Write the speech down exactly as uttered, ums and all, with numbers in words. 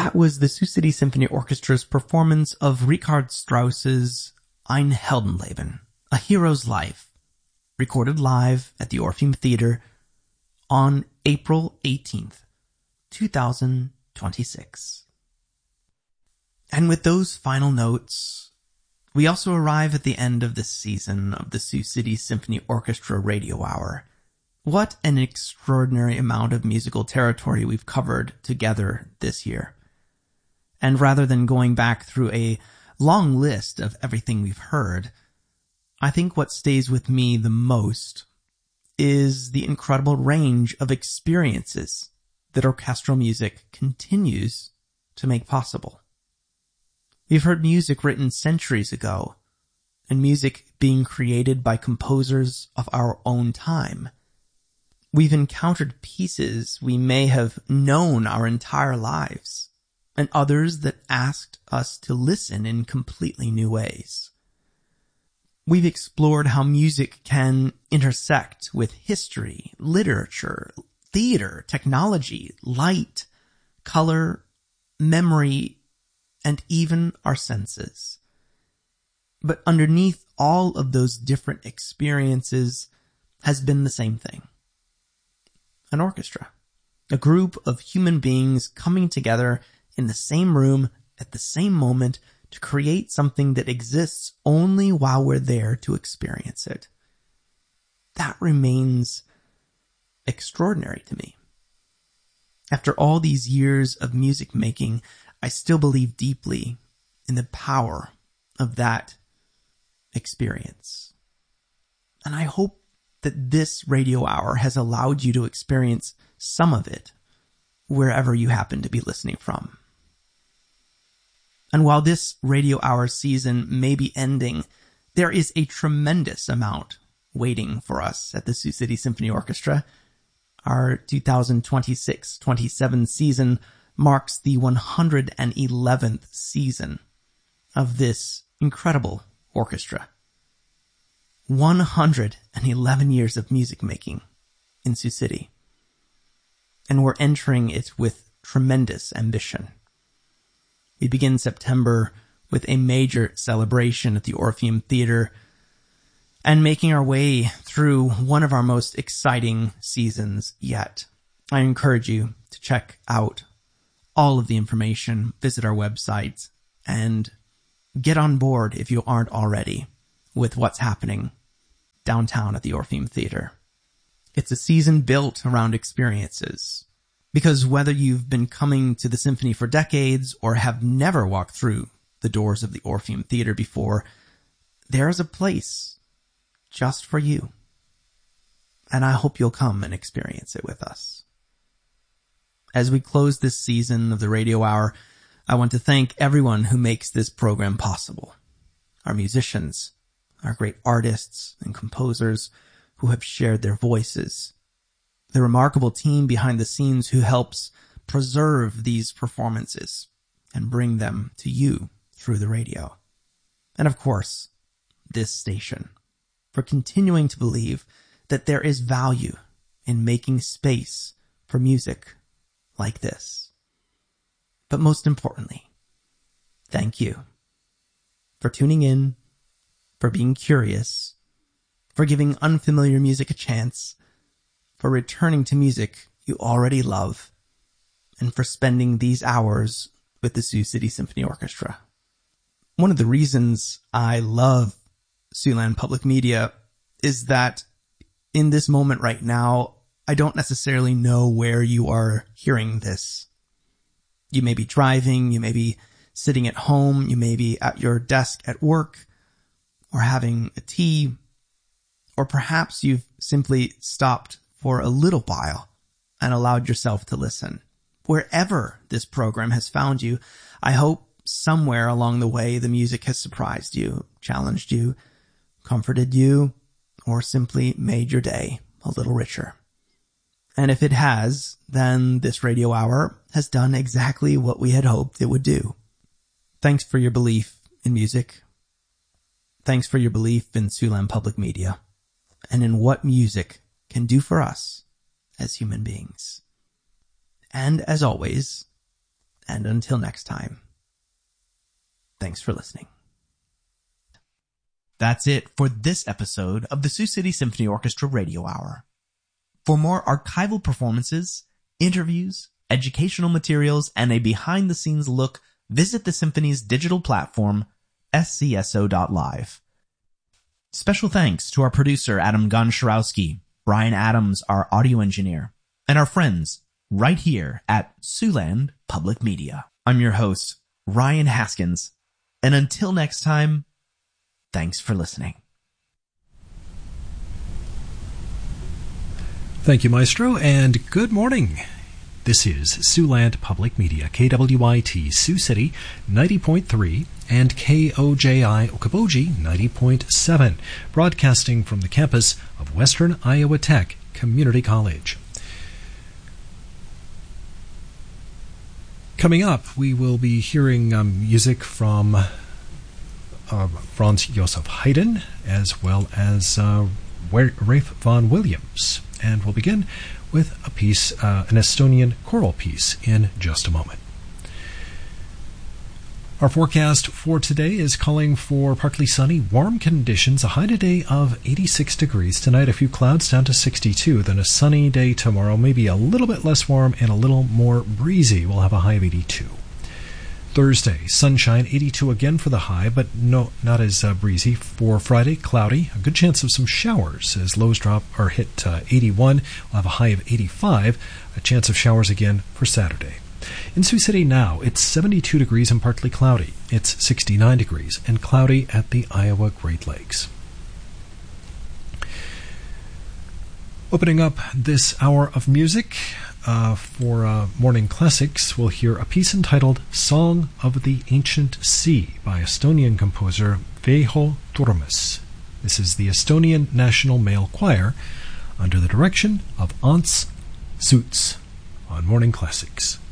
That was the Sioux City Symphony Orchestra's performance of Richard Strauss's Ein Heldenleben, A Hero's Life, recorded live at the Orpheum Theater on April eighteenth, two thousand twenty-six. And with those final notes, we also arrive at the end of this season of the Sioux City Symphony Orchestra Radio Hour. What an extraordinary amount of musical territory we've covered together this year. And rather than going back through a long list of everything we've heard, I think what stays with me the most is the incredible range of experiences that orchestral music continues to make possible. We've heard music written centuries ago, and music being created by composers of our own time. We've encountered pieces we may have known our entire lives, and others that asked us to listen in completely new ways. We've explored how music can intersect with history, literature, theater, technology, light, color, memory, and even our senses. But underneath all of those different experiences has been the same thing. An orchestra. A group of human beings coming together in the same room at the same moment to create something that exists only while we're there to experience it. That remains extraordinary to me. After all these years of music making, I still believe deeply in the power of that experience. And I hope that this radio hour has allowed you to experience some of it wherever you happen to be listening from. And while this radio hour season may be ending, there is a tremendous amount waiting for us at the Sioux City Symphony Orchestra. Our two thousand twenty-six twenty-seven season marks the one hundred eleventh season of this incredible orchestra. one hundred eleven years of music making in Sioux City. And we're entering it with tremendous ambition. We begin September with a major celebration at the Orpheum Theater and making our way through one of our most exciting seasons yet. I encourage you to check out all of the information, visit our website, and get on board if you aren't already with what's happening downtown at the Orpheum Theater. It's a season built around experiences. Because whether you've been coming to the symphony for decades or have never walked through the doors of the Orpheum Theater before, there is a place just for you. And I hope you'll come and experience it with us. As we close this season of the Radio Hour, I want to thank everyone who makes this program possible. Our musicians, our great artists and composers who have shared their voices, the remarkable team behind the scenes who helps preserve these performances and bring them to you through the radio. And of course, this station, for continuing to believe that there is value in making space for music like this. But most importantly, thank you for tuning in, for being curious, for giving unfamiliar music a chance, for returning to music you already love, and for spending these hours with the Sioux City Symphony Orchestra. One of the reasons I love Siouxland Public Media is that in this moment right now, I don't necessarily know where you are hearing this. You may be driving, you may be sitting at home, you may be at your desk at work, or having a tea, or perhaps you've simply stopped for a little while and allowed yourself to listen. Wherever this program has found you, I hope somewhere along the way the music has surprised you, challenged you, comforted you, or simply made your day a little richer. And if it has, then this radio hour has done exactly what we had hoped it would do. Thanks for your belief in music. Thanks for your belief in Siouxland Public Media and in what music can do for us as human beings. And as always, And until next time, thanks for listening. That's it for this episode of the Sioux City Symphony Orchestra Radio Hour. For more archival performances, interviews, educational materials, and a behind-the-scenes look, visit the Symphony's digital platform, S C S O dot live. Special thanks to our producer, Adam Gonczarowski, Brian Adams, our audio engineer, and our friends right here at Siouxland Public Media. I'm your host, Ryan Haskins, and until next time, thanks for listening. Thank you, Maestro, and good morning. This is Siouxland Public Media, K W I T Sioux City ninety point three and K O J I Okoboji ninety point seven, broadcasting from the campus of Western Iowa Tech Community College. Coming up, we will be hearing um, music from uh, Franz Joseph Haydn, as well as uh, Ralph Vaughan Williams. And we'll begin with a piece, uh, an Estonian choral piece, in just a moment. Our forecast for today is calling for partly sunny, warm conditions, a high today of eighty-six degrees. Tonight, a few clouds down to sixty-two. Then a sunny day tomorrow, maybe a little bit less warm and a little more breezy. We'll have a high of eighty-two. Thursday, sunshine, eighty-two again for the high, but no, not as uh, breezy. For Friday, cloudy, a good chance of some showers as lows drop or hit uh, eighty-one. We'll have a high of eighty-five, a chance of showers again for Saturday. In Sioux City now, it's seventy-two degrees and partly cloudy. It's sixty-nine degrees and cloudy at the Iowa Great Lakes. Opening up this hour of music, Uh, for uh, Morning Classics, we'll hear a piece entitled Song of the Ancient Sea by Estonian composer Veiho Turmas. This is the Estonian National Male Choir under the direction of Ants Suits on Morning Classics.